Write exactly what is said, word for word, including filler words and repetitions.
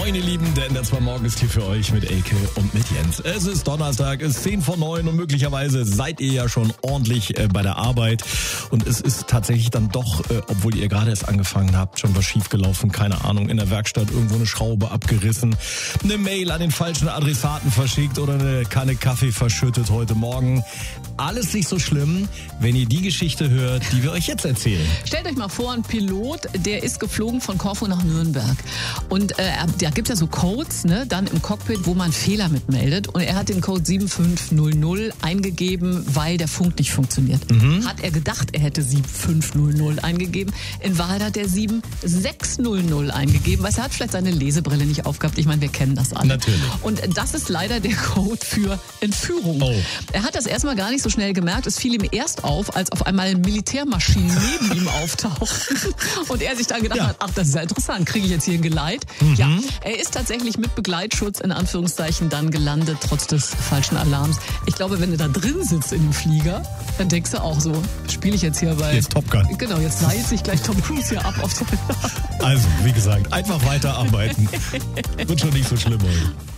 Moin ihr Lieben, der N D R zwei Morgen ist hier für euch mit Elke und mit Jens. Es ist Donnerstag, es ist zehn vor neun und möglicherweise seid ihr ja schon ordentlich äh, bei der Arbeit. Und es ist tatsächlich dann doch, äh, obwohl ihr gerade erst angefangen habt, schon was schiefgelaufen. Keine Ahnung, in der Werkstatt irgendwo eine Schraube abgerissen, eine Mail an den falschen Adressaten verschickt oder eine Kanne Kaffee verschüttet heute Morgen. Alles nicht so schlimm, wenn ihr die Geschichte hört, die wir euch jetzt erzählen. Stellt euch mal vor, ein Pilot, der ist geflogen von Korfu nach Nürnberg. Und äh, da gibt es ja so Codes, ne, dann im Cockpit, wo man Fehler mitmeldet. Und er hat den Code sieben fünf null null eingegeben, weil der Funk nicht funktioniert. Mhm. Hat er gedacht, er hätte sieben fünf null null eingegeben. In Wahrheit hat er sieben sechs null null eingegeben, weil er hat vielleicht seine Lesebrille nicht aufgehabt. Ich meine, wir kennen das alle. Natürlich. Und das ist leider der Code für Entführung. Oh. Er hat das erstmal gar nicht so schnell gemerkt. Es fiel ihm erst auf, als auf einmal Militärmaschinen neben ihm auftauchten. Und er sich dann gedacht Ja. hat, ach, das ist ja interessant, kriege ich jetzt hier ein Geleit? Mhm. Ja, er ist tatsächlich mit Begleitschutz in Anführungszeichen dann gelandet, trotz des falschen Alarms. Ich glaube, wenn du da drin sitzt in dem Flieger, dann denkst du auch so, spiele ich jetzt hier bei... Jetzt Top Gun. Genau, jetzt seilt sich gleich Tom Cruise hier ab auf der... Also, wie gesagt, einfach weiterarbeiten. Wird schon nicht so schlimm heute.